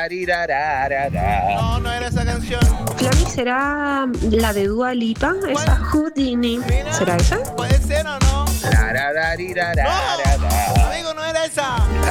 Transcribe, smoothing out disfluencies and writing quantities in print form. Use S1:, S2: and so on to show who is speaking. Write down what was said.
S1: No, no era esa canción.
S2: Flavy, ¿será la de Dua Lipa? Esa Houdini.
S1: Mira,
S2: ¿Será esa?
S1: ¿puede ser o no? No, amigo, no era esa.